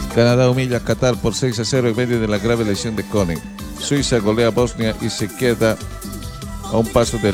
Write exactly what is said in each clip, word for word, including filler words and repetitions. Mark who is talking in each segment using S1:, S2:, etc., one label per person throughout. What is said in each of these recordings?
S1: Canadá humilla a Qatar por seis a cero en medio de la grave lesión de Konen. Suiza golea a Bosnia y se queda a un paso del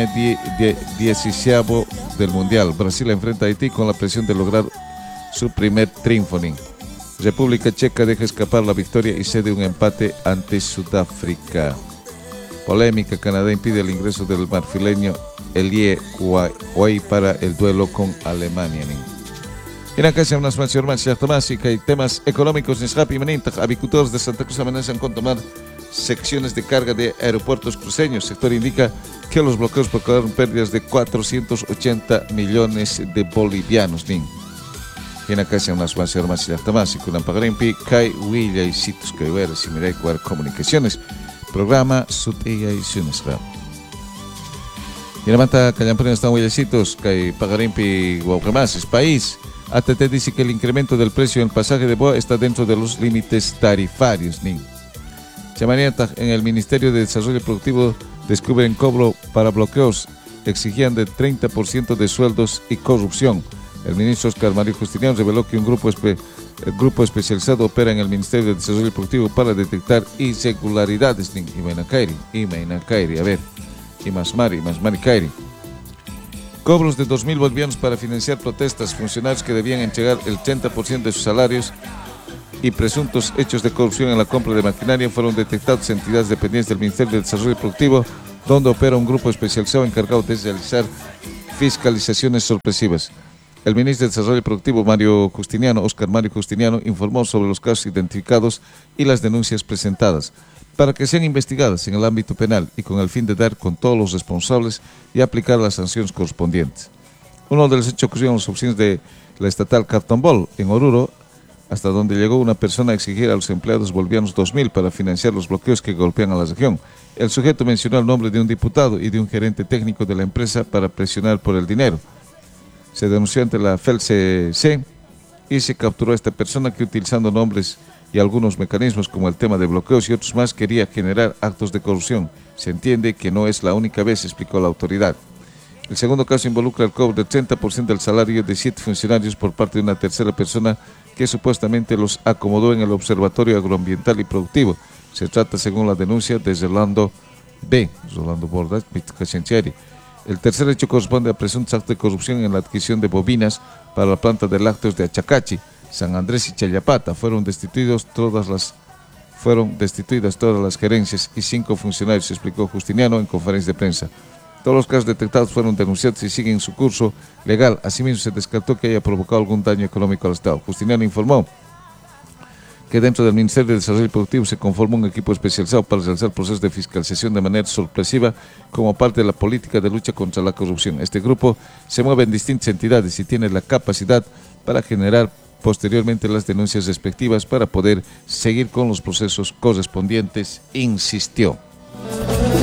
S1: dieciséisavo del Mundial. Brasil enfrenta a Haití con la presión de lograr su primer triunfo. República Checa deja escapar la victoria y cede un empate ante Sudáfrica. Polémica, Canadá impide el ingreso del marfileño Elie Huey para el duelo con Alemania. En la casa unas más más y que hay temas económicos en Happy Menintag, avicultores de Santa Cruz amenazan con tomar secciones de carga de aeropuertos cruceños. El sector indica que los bloqueos provocaron pérdidas de cuatrocientos ochenta millones de bolivianos. En la casa unas más más y con la pagarimpi Kai Willa y Citus que ver si mirai cuar comunicaciones. Programa Suteya y Sunesra. Y la mata Callampurina están huellecitos que pagarimpi Guauquemas es país. A T T dice que el incremento del precio del pasaje de boa está dentro de los límites tarifarios. En el Ministerio de Desarrollo Productivo descubren cobro para bloqueos, exigían de treinta por ciento de sueldos y corrupción. El ministro Oscar Mario Justiniano reveló que un grupo, espe el grupo especializado opera en el Ministerio de Desarrollo Productivo para detectar irregularidades. Imaina Kairi, Imaina Kairi, a ver, y más Mari, más Mari Kairi. Cobros de dos mil bolivianos para financiar protestas, funcionarios que debían entregar el ochenta por ciento de sus salarios y presuntos hechos de corrupción en la compra de maquinaria fueron detectados en entidades dependientes del Ministerio de Desarrollo Productivo, donde opera un grupo especializado encargado de realizar fiscalizaciones sorpresivas. El ministro de Desarrollo Productivo, Mario Justiniano, Oscar Mario Justiniano, informó sobre los casos identificados y las denuncias presentadas, para que sean investigadas en el ámbito penal y con el fin de dar con todos los responsables y aplicar las sanciones correspondientes. Uno de los hechos ocurrió en las oficinas de la estatal Carton Ball, en Oruro, hasta donde llegó una persona a exigir a los empleados bolivianos dos mil para financiar los bloqueos que golpean a la región. El sujeto mencionó el nombre de un diputado y de un gerente técnico de la empresa para presionar por el dinero. Se denunció ante la F E L C C y se capturó a esta persona que, utilizando nombres y algunos mecanismos como el tema de bloqueos y otros más, quería generar actos de corrupción. Se entiende que no es la única vez, explicó la autoridad. El segundo caso involucra el cobro del treinta por ciento del salario de siete funcionarios por parte de una tercera persona que supuestamente los acomodó en el Observatorio Agroambiental y Productivo. Se trata, según la denuncia, de Rolando B. Rolando Bordas, Mitkachenciari. El tercer hecho corresponde a presuntos actos de corrupción en la adquisición de bovinas para la planta de lácteos de Achacachi, San Andrés y Chayapata. Fueron destituidos todas las fueron destituidas todas las gerencias y cinco funcionarios, explicó Justiniano en conferencia de prensa. Todos los casos detectados fueron denunciados y siguen su curso legal. Asimismo, se descartó que haya provocado algún daño económico al Estado. Justiniano informó que dentro del Ministerio de Desarrollo Productivo se conformó un equipo especializado para realizar procesos de fiscalización de manera sorpresiva como parte de la política de lucha contra la corrupción. Este grupo se mueve en distintas entidades y tiene la capacidad para generar posteriormente las denuncias respectivas para poder seguir con los procesos correspondientes, insistió.